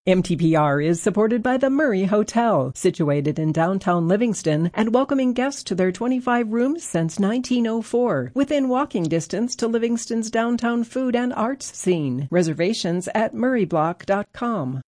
MTPR is supported by the Murray Hotel, situated in downtown Livingston and welcoming guests to their 25 rooms since 1904, within walking distance to Livingston's downtown food and arts scene. Reservations at murrayblock.com.